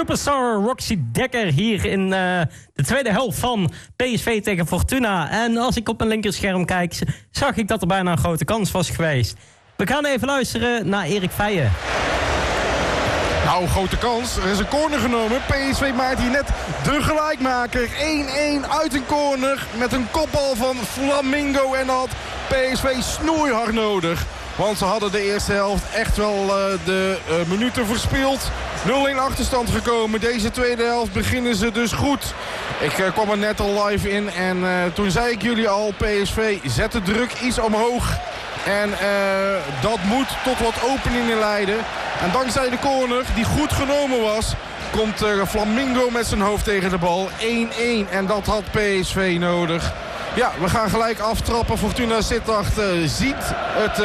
superstar Roxy Dekker hier in de tweede helft van PSV tegen Fortuna. En als ik op mijn linkerscherm kijk, zag ik dat er bijna een grote kans was geweest. We gaan even luisteren naar Erik Feijen. Nou, grote kans. Er is een corner genomen. PSV maakt hier net de gelijkmaker. 1-1 uit een corner met een kopbal van Flamingo. En dat had PSV snoeihard nodig. Want ze hadden de eerste helft echt wel de minuten verspeeld. 0-1 achterstand gekomen. Deze tweede helft beginnen ze dus goed. Ik kwam er net al live in en toen zei ik jullie al, PSV zet de druk iets omhoog. En dat moet tot wat openingen leiden. En dankzij de corner, die goed genomen was, komt Flamingo met zijn hoofd tegen de bal. 1-1 en dat had PSV nodig. Ja, we gaan gelijk aftrappen. Fortuna Sittard ziet het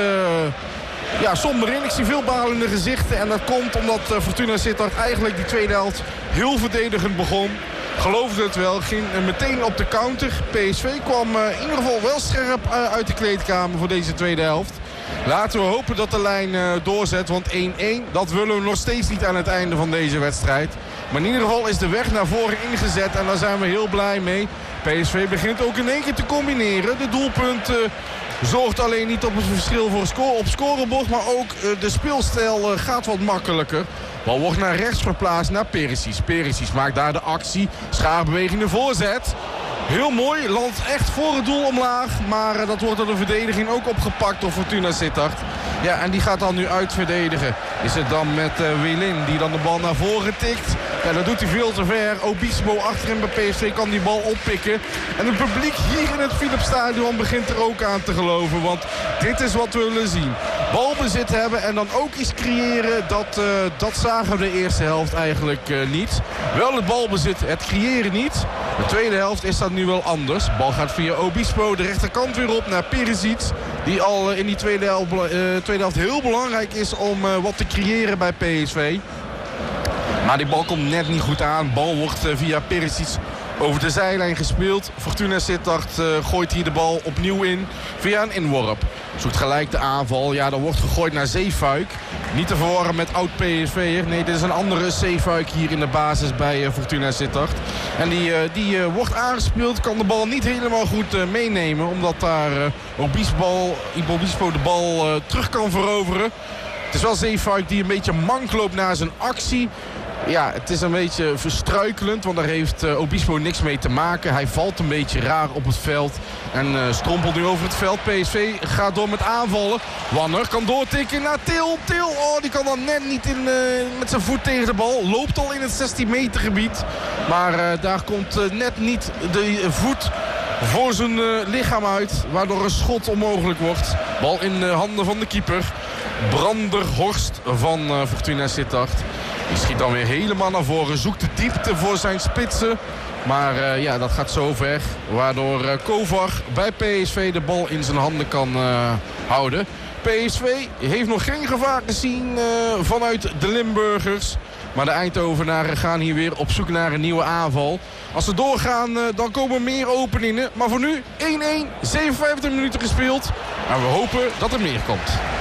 somber in. Ik zie veel balende gezichten. En dat komt omdat Fortuna Sittard eigenlijk die tweede helft heel verdedigend begon. Geloofde het wel, ging meteen op de counter. PSV kwam in ieder geval wel scherp uit de kleedkamer voor deze tweede helft. Laten we hopen dat de lijn doorzet, want 1-1, dat willen we nog steeds niet aan het einde van deze wedstrijd. Maar in ieder geval is de weg naar voren ingezet en daar zijn we heel blij mee. PSV begint ook in één keer te combineren. De doelpunt zorgt alleen niet op het verschil op scorebord, maar ook de speelstijl gaat wat makkelijker. Bal wordt naar rechts verplaatst naar Perisic. Perisic maakt daar de actie. Schaarbewegende voorzet. Heel mooi, landt echt voor het doel omlaag. Maar dat wordt door de verdediging ook opgepakt door Fortuna Sittard. Ja, en die gaat dan nu uitverdedigen. Is het dan met Welin die dan de bal naar voren tikt. Ja, dat doet hij veel te ver. Obispo achterin bij PSV kan die bal oppikken. En het publiek hier in het Philipsstadion begint er ook aan te geloven. Want dit is wat we willen zien. Balbezit hebben en dan ook iets creëren. Dat zagen we de eerste helft eigenlijk niet. Wel het balbezit, het creëren niet. De tweede helft is dat nu wel anders. De bal gaat via Obispo de rechterkant weer op naar Perisic. Die al in die tweede helft heel belangrijk is om wat te creëren bij PSV. Maar die bal komt net niet goed aan. De bal wordt via Perisic over de zijlijn gespeeld. Fortuna Sittard gooit hier de bal opnieuw in via een inworp. Zoekt gelijk de aanval. Ja, dan wordt gegooid naar Zeefuik. Niet te verwarren met oud-PSV'er. Nee, dit is een andere Zeefuik hier in de basis bij Fortuna Sittard. En die wordt aangespeeld. Kan de bal niet helemaal goed meenemen. Omdat daar Obispo de bal terug kan veroveren. Het is wel Zeefuik die een beetje mank loopt na zijn actie. Ja, het is een beetje verstruikelend, want daar heeft Obispo niks mee te maken. Hij valt een beetje raar op het veld en strompelt nu over het veld. PSV gaat door met aanvallen. Wanner kan doortikken naar Til. Til, die kan dan net niet met zijn voet tegen de bal. Loopt al in het 16 meter gebied. Maar daar komt net niet de voet voor zijn lichaam uit, waardoor een schot onmogelijk wordt. Bal in handen van de keeper. Branderhorst van Fortuna Sittard. Die schiet dan weer helemaal naar voren. Zoekt de diepte voor zijn spitsen. Maar dat gaat zo ver. Waardoor Kovar bij PSV de bal in zijn handen kan houden. PSV heeft nog geen gevaar gezien vanuit de Limburgers. Maar de Eindhovenaren gaan hier weer op zoek naar een nieuwe aanval. Als ze doorgaan, dan komen meer openingen. Maar voor nu 1-1, 57 minuten gespeeld. En we hopen dat er meer komt.